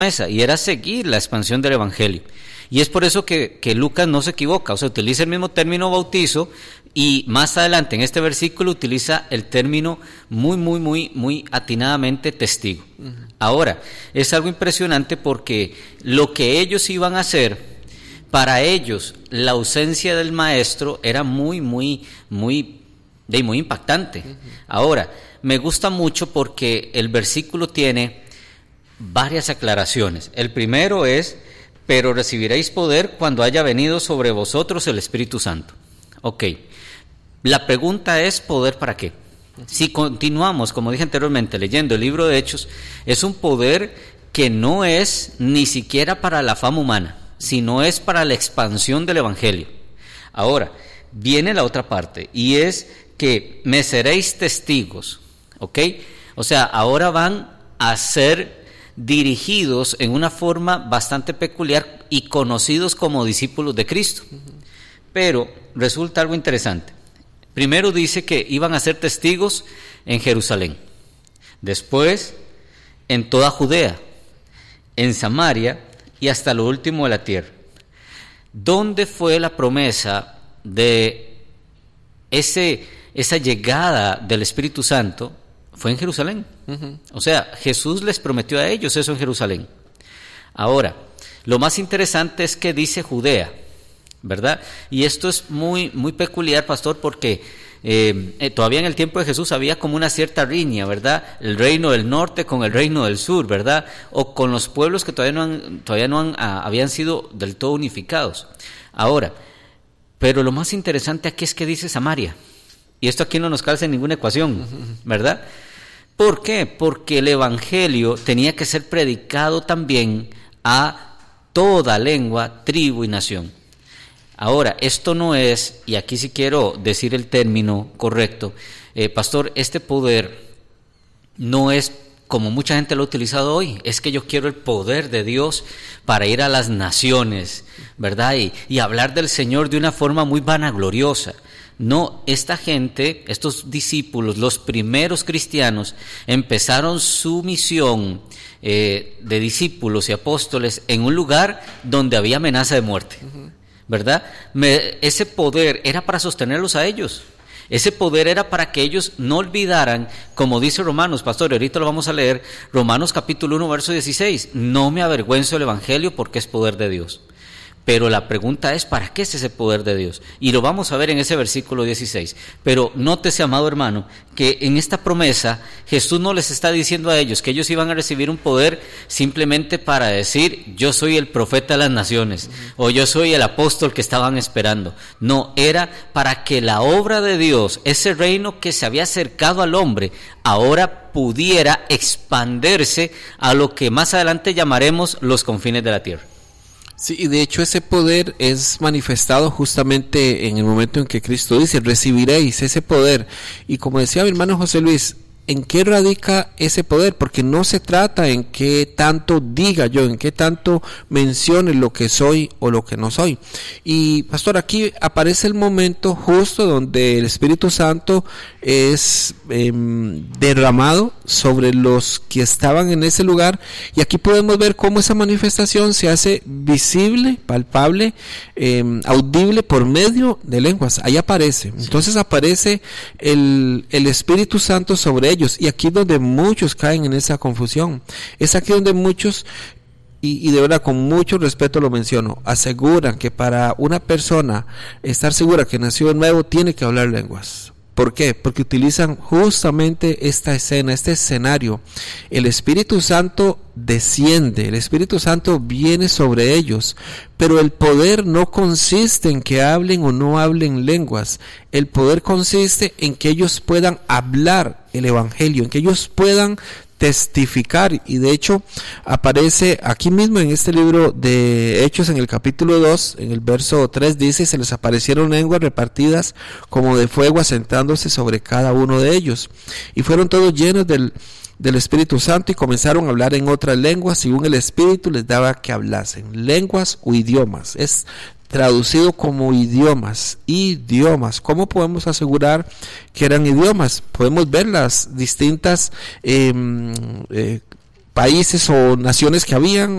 promesa, y era seguir la expansión del Evangelio. Y es por eso que Lucas no se equivoca, o sea, utiliza el mismo término bautizo, y más adelante en este versículo utiliza el término muy atinadamente testigo. Ahora, es algo impresionante porque lo que ellos iban a hacer, para ellos la ausencia del maestro era muy impactante. Ahora, me gusta mucho porque el versículo tiene varias aclaraciones. El primero es: pero recibiréis poder cuando haya venido sobre vosotros el Espíritu Santo. Ok, la pregunta es: ¿poder para qué? Si continuamos, como dije anteriormente, leyendo el libro de Hechos, es un poder que no es ni siquiera para la fama humana, sino es para la expansión del Evangelio. Ahora, viene la otra parte, y es que me seréis testigos, ¿ok? O sea, ahora van a ser dirigidos en una forma bastante peculiar y conocidos como discípulos de Cristo. Pero resulta algo interesante. Primero dice que iban a ser testigos en Jerusalén, después en toda Judea, en Samaria y hasta lo último de la tierra. ¿Dónde fue la promesa de esa llegada del Espíritu Santo? Fue en Jerusalén. O sea, Jesús les prometió a ellos eso en Jerusalén. Ahora, lo más interesante es que dice Judea, ¿verdad? Y esto es muy peculiar, pastor, porque todavía en el tiempo de Jesús había como una cierta riña, ¿verdad? El reino del norte con el reino del sur, ¿verdad? O con los pueblos que todavía no habían sido del todo unificados. Ahora, pero lo más interesante aquí es que dice Samaria. Y esto aquí no nos calza en ninguna ecuación, ¿verdad? ¿Por qué? Porque el Evangelio tenía que ser predicado también a toda lengua, tribu y nación. Ahora, esto no es, y aquí sí quiero decir el término correcto, pastor, este poder no es como mucha gente lo ha utilizado hoy, es que yo quiero el poder de Dios para ir a las naciones, ¿verdad? Y hablar del Señor de una forma muy vanagloriosa. No, esta gente, estos discípulos, los primeros cristianos, empezaron su misión de discípulos y apóstoles en un lugar donde había amenaza de muerte, ¿verdad? Ese poder era para sostenerlos a ellos. Ese poder era para que ellos no olvidaran, como dice Romanos, pastor, ahorita lo vamos a leer, Romanos capítulo 1, verso 16, no me avergüenzo del Evangelio porque es poder de Dios. Pero la pregunta es, ¿para qué es ese poder de Dios? Y lo vamos a ver en ese versículo 16. Pero nótese, amado hermano, que en esta promesa Jesús no les está diciendo a ellos que ellos iban a recibir un poder simplemente para decir, yo soy el profeta de las naciones, o yo soy el apóstol que estaban esperando. No, era para que la obra de Dios, ese reino que se había acercado al hombre, ahora pudiera expandirse a lo que más adelante llamaremos los confines de la tierra. Sí, y de hecho ese poder es manifestado justamente en el momento en que Cristo dice, recibiréis ese poder. Y como decía mi hermano José Luis, ¿en qué radica ese poder? Porque no se trata en qué tanto diga yo, en qué tanto mencione lo que soy o lo que no soy. Y pastor, aquí aparece el momento justo donde el Espíritu Santo es derramado sobre los que estaban en ese lugar, y aquí podemos ver cómo esa manifestación se hace visible, palpable, audible por medio de lenguas. Ahí aparece. Entonces aparece el Espíritu Santo sobre ellos, y aquí es donde muchos caen en esa confusión. Es aquí donde muchos, y de verdad con mucho respeto lo menciono, aseguran que para una persona estar segura que nació de nuevo tiene que hablar lenguas. ¿Por qué? Porque utilizan justamente esta escena, este escenario. El Espíritu Santo desciende, el Espíritu Santo viene sobre ellos, pero el poder no consiste en que hablen o no hablen lenguas. El poder consiste en que ellos puedan hablar el Evangelio, en que ellos puedan testificar, y de hecho aparece aquí mismo en este libro de Hechos, en el capítulo 2, en el verso 3 dice, se les aparecieron lenguas repartidas como de fuego asentándose sobre cada uno de ellos, y fueron todos llenos del Espíritu Santo y comenzaron a hablar en otras lenguas según el Espíritu les daba que hablasen. Lenguas o idiomas, es traducido como idiomas. ¿Cómo podemos asegurar que eran idiomas? Podemos ver las distintas países o naciones que habían.